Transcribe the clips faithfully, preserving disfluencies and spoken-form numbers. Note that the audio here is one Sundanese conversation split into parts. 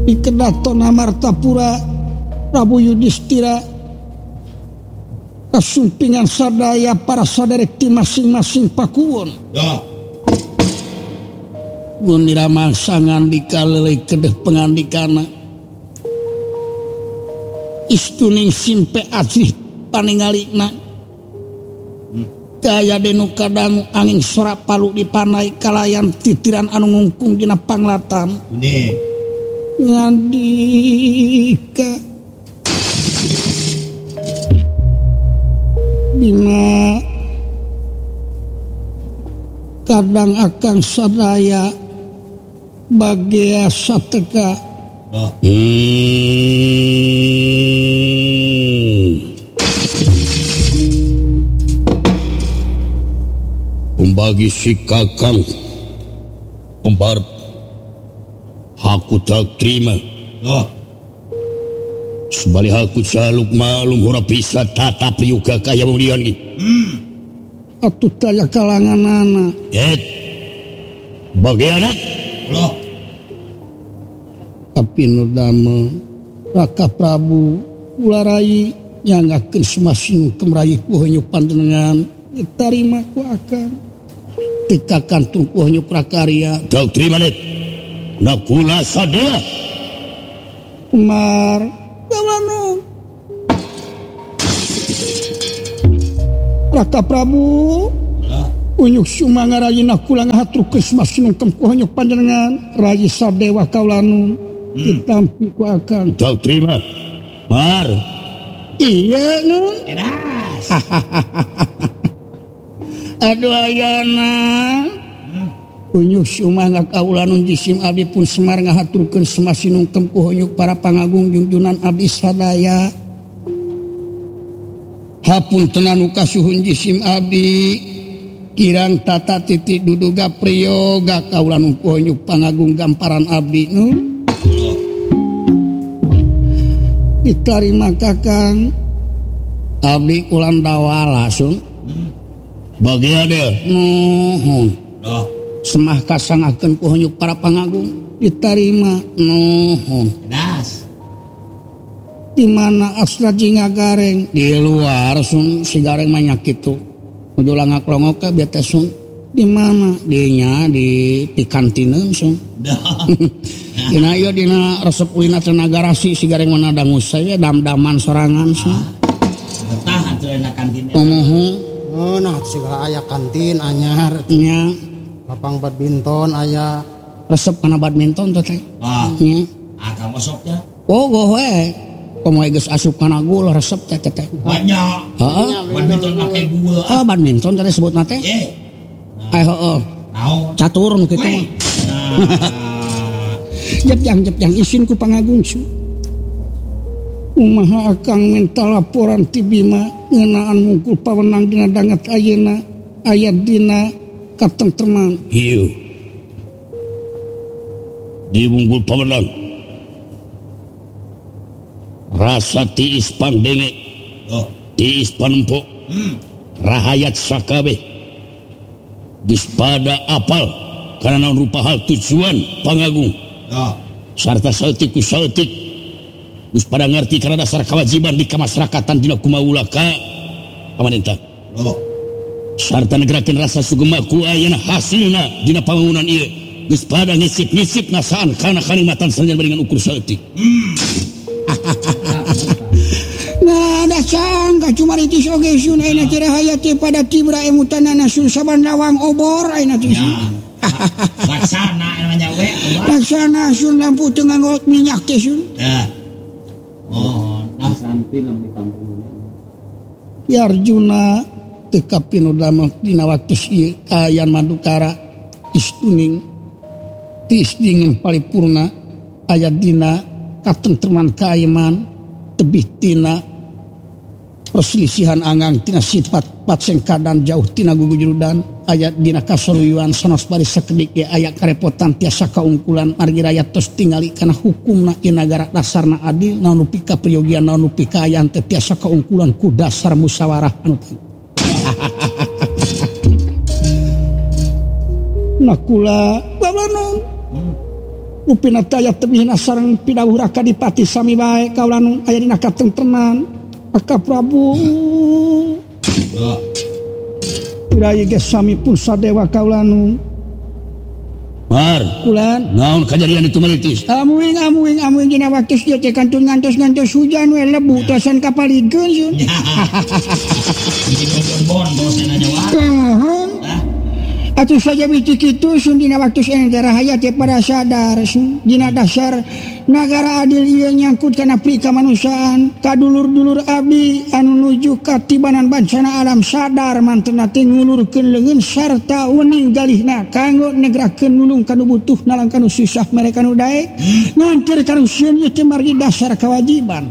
di Kedatona Martapura Prabu Yudhistira kasumpingan sadaya para saderek ti masing-masing pakuwon ya gunira mangsangan dikalelei kedeh pengandikana istuning simpe ajih paningalikna kaya denu kadang angin sora palu dipanai kalayan titiran anu ngungkung dina panglatan ngandika dina kadang akan sadaya bagia sateka oh. hmm. Pembagi si kakang pembar aku tak terima oh. Sebalik aku saluk malum hura bisa tatap juga kaya kemudian ni. Hmm. Atuh taya kalangan anak. Eh, bagaimana? Loh. Tapi nudama Raka Prabu ularai yang akan semasing kemeraih kuhanyuk pandengan diterima ku akan tika kantung kuhanyuk prakarya. Tak terima net. Nakula sadaya. Umar. Raka Prabu unyuk sumanga rayina kula ngahaturkeun masing kemkuhanyuk panjenengan rayi sadewa kaulanu ditampi ku akan tau terima mar iya nun aduh ayana unyuk sumanga kaulanu jisim abdi pun semar ngahaturkeun semasinung kemkuhanyuk para pangagung junjunan abdi sadaya hapun tenanu kasuhun jisim abdi kirang tata titik duduga priyoga kaulan kuhanyuk pangagung gamparan abdi nu diterima kakang abdi kulan dawa langsung bagian nuhun semah kasangakeun kuhanyuk para pangagung diterima nuhun das di mana asra jinga gareng di luar sun si gareng banyak itu ujulang ngaklongok ke biata sun di mana dinya di di kantineun sun dina ieu dina resep ulina tenaga rasi si gareng mana dangus saya dam-daman sorangan sun bertahan teu na kantin momoho oh nah siga aya kantin anyar nya lapang badminton aya resep kana badminton teh teh ah nya aka masuknya oh goh we komoy geus asup kana gul resep teh teh banyak heeh badminton make gul ah badminton teh sebutna teh eh ai heueuh naon catur nu kitu mah jep-jang jep-jang isin ku pangagung su kumaha akang minta laporan ti Bima ngeunaan mungkul pawenang dina dangat ayeuna aya dina katengtreman ieu di mungkul pawenang rasa tiis pandenge oh. Tiis panempo hmm. Rahayat sakabeh dispada apal karena rupa hal tujuan pangagung oh. Sarta saltik ku saltik geus pada ngerti karena dasar kewajiban di kamasrakatan dina kumaula ka pamarentah oh. Sarta negerakeun rasa sugema ku ayeuna hasilna dina pambangunan ieu geus pada ngisip-ngisip nasaan kana kalimatan sanjan beringan ukur saltik hmm. Nah, ada sangka cuma ritis oge sun ayeuna teh rahayat pada tibra emutanana sun saban lawang obor ayeuna teh. Laksana anu we. Laksana sun lampu teu nganggo minyak teh sun. Tah. Oh, nah sampai di kampung. Ya Arjuna teu kapinu damel dina waktu ieu kayan Madukara istuning tis dingin paripurna aya dina katentreman kaeman tebih tina perselisihan angang tina sifat patsengkadan jauh tina gugujurudan ayat dina kasoluyuan sanos bari sakedik ge aya karepotan tiasa kaungkulan margi rakyat tos tingali kana hukumna ieu nagara dasarna adil naon nu pika priyogian naon nu pika ayaan teh tiasa kaungkulan ku dasar musyawarah anu nakula babano upina taya tebihna sareng pidawuh raka dipati sami bae kaula nu aya dina katentreman Aka Prabu Urayi ge sami pun sadewa kaula nu Mar, kulan naon kajadian itu melitis? amuing amuing amuing dina waktu dia teh kantun ngantos-ngantos hujan we lebu tasan kapalikeun sun. Bon bosan aja wah. Atuh saja biji kitu sun dina waktu negara hayat teh pada sadar sun dina dasar nagara adil ieu nyangkut kana pri kamanusiaan kadulur-dulur abdi anu nuju ka tibanan bancana alam sadar mantena teh ngulurkeun leungeun sarta wening galihna kanggo negrakeun nulung kanu butuh nalang kanu susah mereka nu daek ngantir kanu sieun ieu teh margi dasar kewajiban.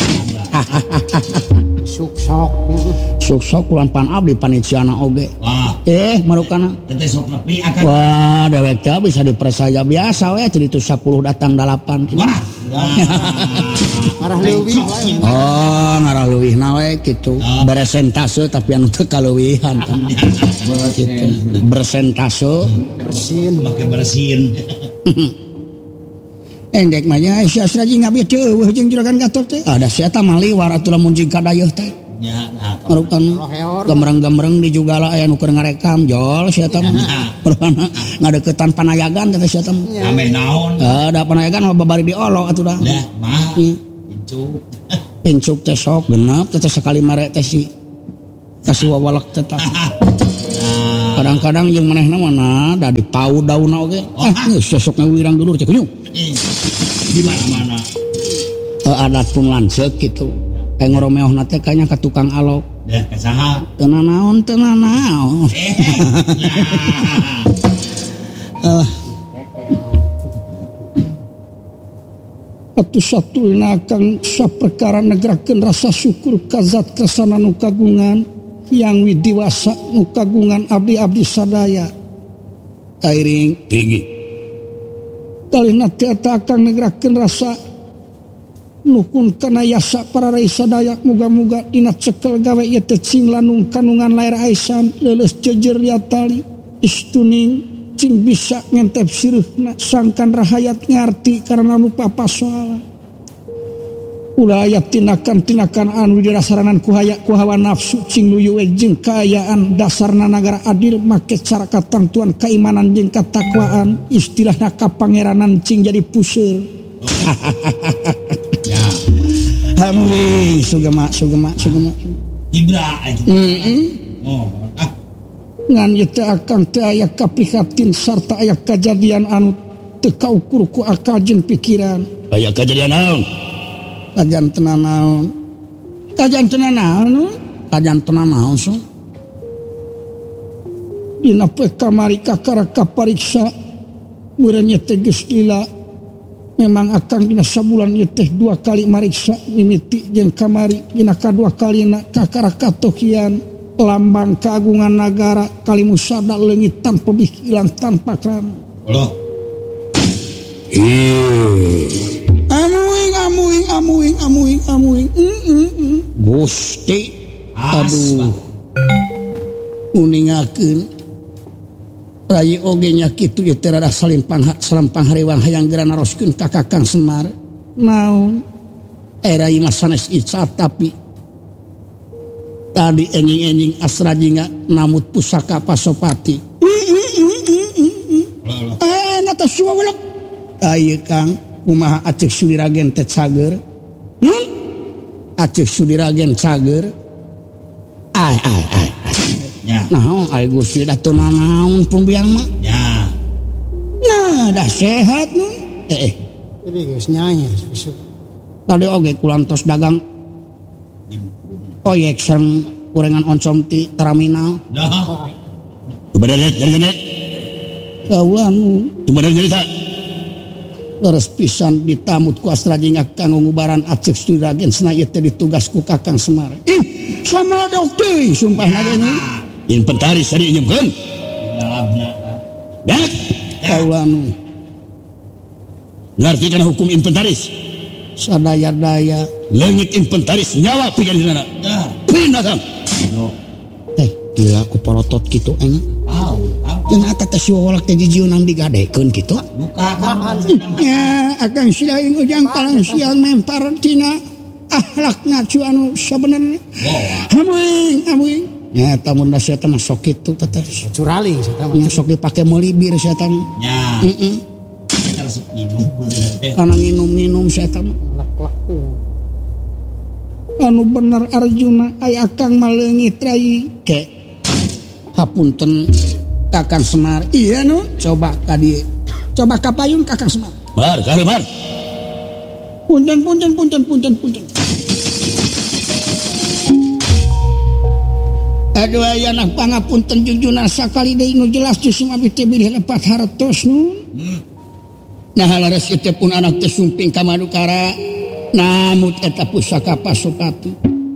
Suksok suksok kulan pan abdi panitiana oge. Wah. Eh marukana Teh sok nepi akan. wah dewek teh bisa dipercaya biasa we jadi itu sepuluh datang delapan. Wah. Ngarah leuwih oh ngarah leuwihna we kitu beresentase tapi anu teu kaleuwihan kitu bersentase Bersin make bersin. endek mah nya si Asraji ngabdi teu eueuh jeung juragan Gatot teh ada sia tah maliwar atuh lamun jeung kadayeuh teh nya marukana gemreng-gemreng di jugala aya nu keur ngarekam jol sia tah marukana ngadeukeutan panayagan teh sia tah ame naon ada panayagan mah babari diolok atuh dah dah mah incuk incuk teh sok genep teh sekali mere teh si kasih wawalak teh tah kadang-kadang jeung manehna mana da di pau daunna oge ah geus sosokna wirang dulur teh kunyuk di mana-mana adat pun lanceuk kitu kayak ngoromeohna teh kayaknya ka tukang alok dah kasaha teu naon teu naon ah atu-satuna kang saperkara negrakeun rasa syukur ka zat kersana nu kagungan yang widiwasa nu kagungan abdi-abdi sadaya kairing tinggi kalihna teh eta kang negrakeun rasa nukun kana yasa para rai sadaya muga-muga dina cekel gawe ieu teh cing lanung kanungan lair aisan leuleus jejer ya tali istuning cing bisa ngentep sireuhna sangkan rahayat ngarti karena lupa pasoalan ulah aya tinakan-tinakan anu dirasaranan ku haya ku hawa nafsu cing nuyu jeung kaayaan dasarna nagara adil make cara katangtuan keimanan jeung katakwaan istilahna kapangeranan cing jadi puseur ya amuy sugema sugema sugema Ibra heeh oh ah ngan ieu teh akang teh aya kapihatin sarta aya kajadian anu teu kaukur ku akal jeung pikiran aya kejadian naon kajan tenan naon kajan tenan naon kajan tenan naon so dina poe kamari kakara kapariksa meureun ieu teh geus lila memang akan dina sabulan ieu teh dua kali mariksa mimiti jeung kamari dina kadua kalina kakara katokian lambang keagungan negara kalimusada leungit tanpa hilang tanpa krana Allah amuing amuing amuing amuing amuing Gusti aduh uningakeun rai oge nya kitu ieu teh rada salim panghak salam panghariwang hayang geura naroskeun ka Kakang Semar naon eh rai mah sanes icat tapi tadi enjing-enjing Asraji namut pusaka Pasopati eh nata suwa welok ayeuna Kang kumaha Aceh Sudiragen teh cager hmm? Aceh Sudiragen cager ai ai ai ya naon ai Gusti da teu naon pumbiang mah ya nah dah sehat nu eh eh Jadi geus nyanyi. tadi oge kulantos dagang proyek sareng kurengan oncom ti terminal dah bener bener kaula nu bener cerita leres pisan ditamut ku Asraji kanggo ngubaran Aceh Sudiragen cenah ieu teh ditugas ku Kakang Semar ih sama dokter sumpahna ge nya inventaris tadi nyemkeun dalamnya dah kaula nu ngarti kana hukum inventaris sadaya-daya leungit inventaris nyawa pikiranna dah pindah Kang teh gila ku polotot kitu eng au au Ternyata teh si wawalak teh jijieunang digadekeun kitu. Ya, akan silain ujang palang siang mempar tina akhlakna cu anu sabenerna. Amuing, amuing. Ya, tamun da sia teh sok kitu teh. Curaling sia teh. Nya sok dipake melibir sia teh. Ya. Heeh. Resep minum teh. Kana nginum-nginum sia teh. Anu bener Arjuna aya Kang maleungit rai ke. Hapunten Kakang Semar. Iya nu, coba ka dieu. Coba ka payun Kakang Semar. Mar, kare mar. Punten punten punten punten punten. Aduh aya nak pangapunten jujuna sakali deui nu jelas justru abdi teh bilih lepat hartos nu. Hmm. Nah laras ieu teh pun anak teh sumping ka Madukara. Namun eta pusaka Pasopati.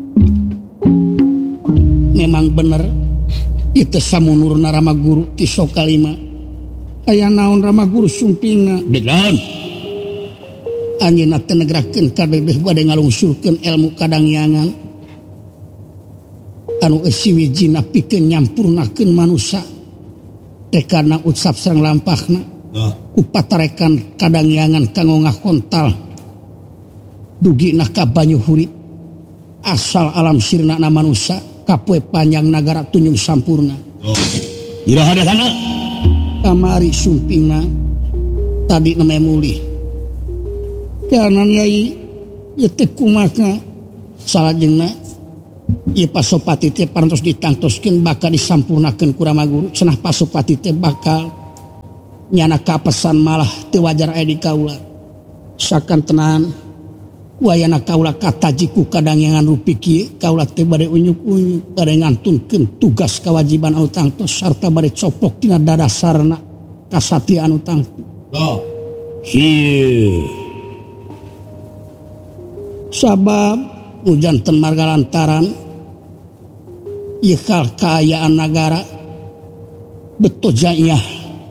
Memang bener itu samunurna Rama Guru ti Sokalima. Aya naon Rama Guru sumpingna? Degan. Anjeunna teu negrakeun kadedeh bade ngalungsurkeun ilmu kadangyangan. Anu eusi wijina pikeun nyampurnakeun manusia. Teh kana ucap sareng lampahna. Oh. Ku patarekan kadangyangan kanggo ngakontal. Dugina ka banyu hurip. Asal alam sirna na manusia. Kapoe panjang nagara tunjung sampurna. Oh. Iraha da sana. Kamari sumpingna tadi nama muli. Karena nyai ieu teh kumaha salajengna ieu Pasopati teh parantos ditangtoskeun bakal disampurnakeun ku Rama Guru. Cenah Pasopati teh bakal nyana kapesan malah teu wajar aya di kaula. Sakan tenan wayana kaula katajiku kadangyangan rupi kieu kaula teh bade unyuk-unyuk bade ngantunkeun tugas kewajiban anu tangtos sarta bade copok tina dadasarna kasatria anu tangtu. Oh. Hieu. Sabab hujan ten marga lantaran ieu kaayaan nagara beto jayah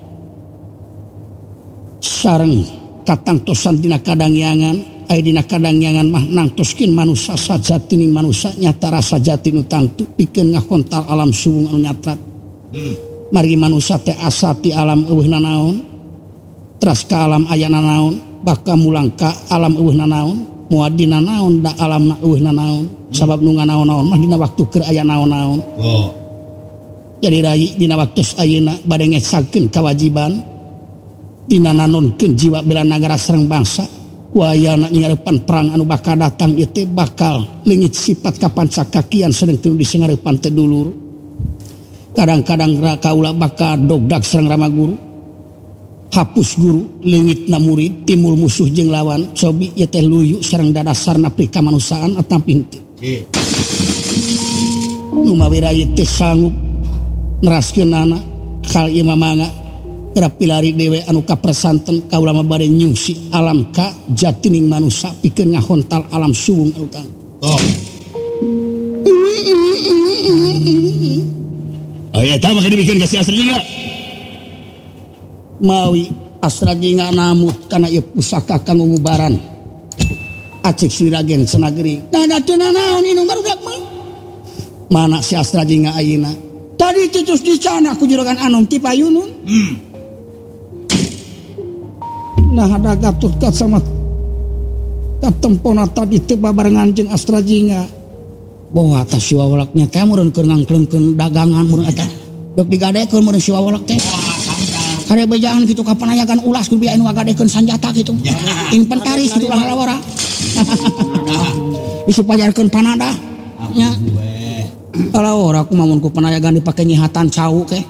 sareng katangtosan dina kadangyangan. Aya dina kadangyangan mah nangtoskeun manusia sajatining manusia nyata rasa jati nu tangtu pikeun ngakontal alam suwung anu nyatrat. Hmm. Margi manusia teh asa ti alam eueuhna naon, teras ka alam ayana naon, baka mulang ka alam eueuhna naon, moal dina naon da alamna eueuhna naon. Hmm. Sabab nu nganaon-naon mah dina waktu keur aya naon-naon. Oh. Jadi rai dina waktu ayeuna bade ngesakeun kewajiban dina nanonkeun jiwa bela nagara sareng bangsa. Wayana ngareupan perang anu bakal datang ieu teh bakal leungit sifat kapancakakian sedeng teu disengareupan teh dulur. Kadang-kadang kaula bakal dogdag sareng Rama Guru. Hapus guru leungitna murid timbul musuh jeung lawan cobi ieu teh luyu sareng dadasarna prikamanusiaan atapi henteu. Nu mawiraya teh sanggup neraskeunana hal ieu mamangga pilari dewe anu kapresanten kaula mah bade nyungsi alam ka jatining manusia pikeun ngahontal alam suwung anu tang. Oh. Oh ya tah mah dibikeun ka si Asrajinga. Mawi Asrajinga namut kana ieu pusaka kanggo ngubaran. Acik Siragen Senagri. Dadateuna naon inung barudak mah? Mana si Asrajinga ayeuna? Tadi titus dicana ku juragan Anom ti Payunun. Hmm. Nah ada Gatot Kat sama katempona tadi teh babarengan jeung Asrajinga. Boa atas si wawalaknya teh meureun keur ngangklengkeun dagangan meureun eta. Dok digadekeun meureun si wawalak teh. Kade bejaan kitu kapanayagan ulas ku biaya anu ngagadekeun sanjata kitu. Inventaris kitu lah lawara. Isu pajarkeun panada. Nya. Kalau ora aku mamun ku panayagan dipake nyihatan cau teh.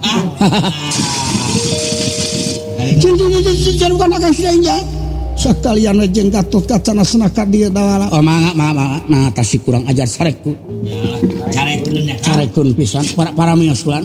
Jangan akan sudah sekalian jeung Gatot Kaca senaka dia dawala. Oh mangga mangga nah tasi kurang ajar sarekku. Carekeun nya. Carekeun pisan para para miyoskulan.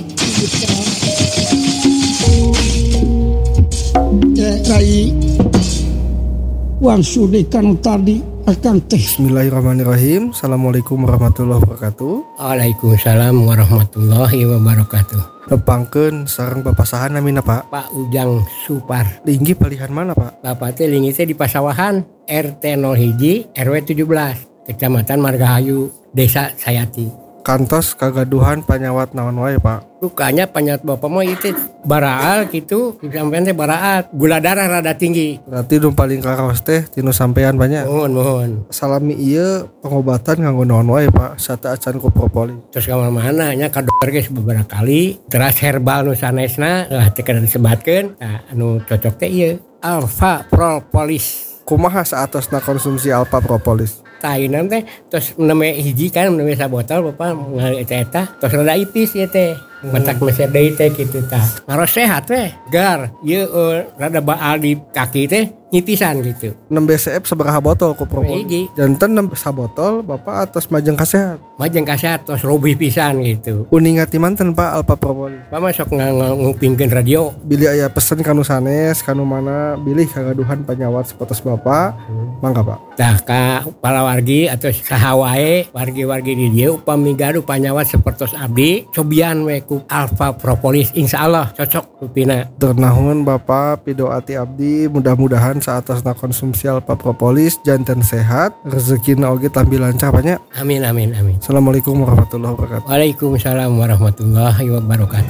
Eh rai Wang Sudi kanu tadi akan teh. Bismillahirrahmanirrahim. Assalamualaikum warahmatullahi wabarakatuh. Waalaikumsalam warahmatullahi wabarakatuh. Nepangkeun sareng papasahan namina Pak. Pak Ujang Supar. Linggi palihan mana Pak? Bapak teh linggi teh di Pasawahan R T nol satu R W tujuh belas Kecamatan Margahayu Desa Sayati. kantos kagaduhan panyawat naon wae Pak? Lukanya panyat bapak mah itu baraal gitu, sampean teh baraal, gula darah rada tinggi. Berarti nu paling karaos teh tinu sampean banyak. Mohon mohon. Salami ieu pengobatan nganggo naon wae Pak? Sata acan ku propolis. Terus ka mana nya ka dokter geus beberapa kali, terus herbal nu sanesna lah teh kada disebatkeun. Nah, anu cocok teh ieu Alpha Propolis. Kumaha saatosna konsumsi Alpha Propolis? Tainan teh terus neme hiji kan neme sabotol bapak ngali eta terus rada ipis ya teh matak meser deui teh kitu tah ngaros sehat teh gar ieu uh, rada baal di kaki teh nyipisan gitu. enam B C F sabaraha botol ku propolis? Hiji. Janten enam sabotol bapak atas majeng kasehat. Majeng kasehat terus robih pisan gitu. Uningat ti manten Pak Alpha Propolis? Pak masuk ngupingkeun radio. Bilih aya pesen kanu sanes kanu mana bilih kagaduhan panyawat sapotos bapak. Hmm. Mangga Pak. Tah ka para wargi atau saha wae wargi-wargi di dieu upami gaduh panyawat sapertos abdi cobian we ku Alpha Propolis insyaallah cocok rupina. Ternahun bapak pidoati abdi mudah-mudahan saatosna konsumsi Alpha Propolis janten sehat rezekina oge tampi lancar banyak. Amin amin amin. Assalamualaikum warahmatullahi wabarakatuh. Waalaikumsalam warahmatullahi wabarakatuh.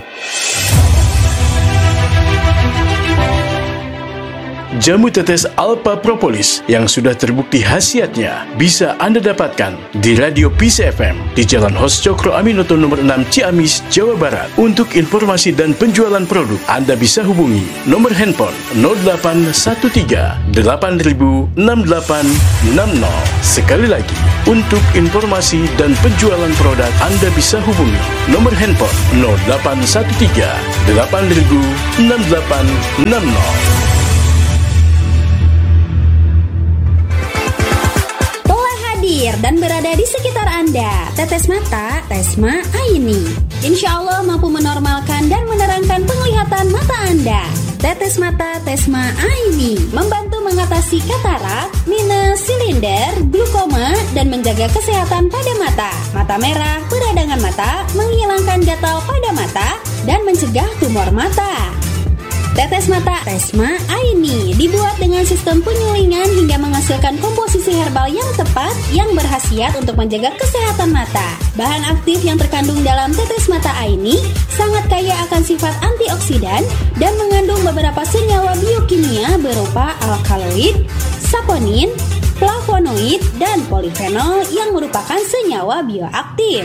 Jamu tetes Alpha Propolis yang sudah terbukti khasiatnya bisa Anda dapatkan di Radio Peace F M di Jalan Hos Cokro Aminoto nomor enam Ciamis, Jawa Barat. Untuk informasi dan penjualan produk, Anda bisa hubungi nomor handphone nol delapan satu tiga delapan nol enam delapan enam nol. Sekali lagi, untuk informasi dan penjualan produk, Anda bisa hubungi nomor handphone nol delapan satu tiga delapan nol enam delapan enam nol. Dan berada di sekitar Anda. Tetes mata, Tesma Aini. Insya Allah mampu menormalkan dan menerangkan penglihatan mata Anda. Tetes mata Tesma Aini membantu mengatasi katarak, minus, silinder, glukoma, dan menjaga kesehatan pada mata. Mata merah, peradangan mata, menghilangkan gatal pada mata, dan mencegah tumor mata. Tetes mata Tesma Aini dibuat dengan sistem penyulingan hingga menghasilkan komposisi herbal yang tepat yang berkhasiat untuk menjaga kesehatan mata. Bahan aktif yang terkandung dalam tetes mata Aini sangat kaya akan sifat antioksidan dan mengandung beberapa senyawa biokimia berupa alkaloid, saponin, flavonoid, dan polifenol yang merupakan senyawa bioaktif.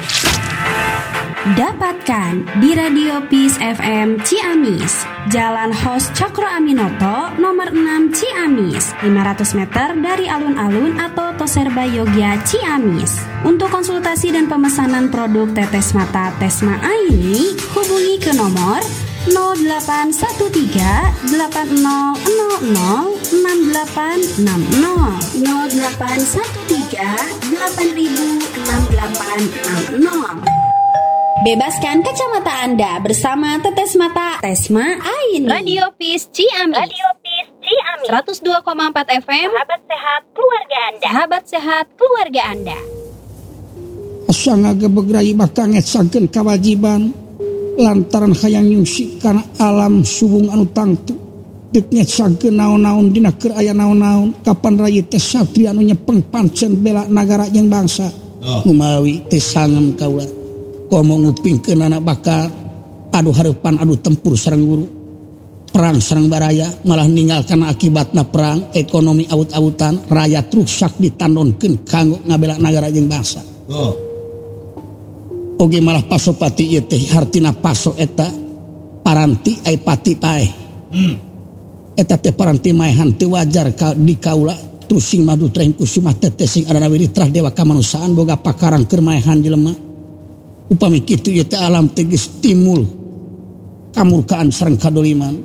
Dapatkan di Radio Peace F M Ciamis, Jalan Hos Cokro Aminoto nomor enam Ciamis, lima ratus meter dari alun-alun atau Toserba Yogya Ciamis. Untuk konsultasi dan pemesanan produk tetes mata Tesma Aini, hubungi ke nomor nol delapan satu tiga delapan nol nol nol enam delapan enam nol nol delapan satu tiga delapan enam delapan enam nol. Bebaskan kacamata Anda bersama tetes mata Tesma Aini. Radio Peace Ciamis. Radio Peace Ciamis. seratus dua koma empat F M. Sahabat sehat keluarga Anda. Sahabat sehat keluarga Anda. Asa ngagebegrai bakal ngetsakeun kewajiban lantaran hayang nyungsik kana alam subung anu tangtu. Dek ngetsakeun naon-naon dina keur aya naon-naon kapan raya teh satria anu nyepeng pancen bela nagara jeung bangsa. Oh. Kumawi teh sangem kaula. Komo ngupingkeun anak bakal adu hareupan adu tempur sareng guru perang sareng baraya malah ninggalkan akibatna perang ekonomi aut-autan rakyat rusak ditandonkeun kanggo ngabela nagara jeung bangsa. Oh. Oge malah pasopati ieu teh hartina paso eta paranti ai pati pae. Hmm. Eta teh paranti maehan teu wajar ka di kaula terus sing madu treng kusumah tetes sing adana wiritrah dewa kamanusan boga pakarang keur maehan jelema. Upami kitu ieu teh alam teh geus timul kamurkaan sareng kadoliman.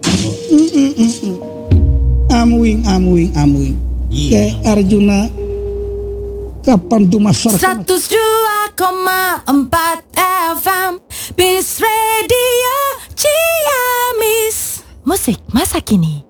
Amuing amuing amuing. Ke Arjuna kapan tuh masyarakat seratus dua koma empat F M Peace Radio Ciamis. Musik masa kini.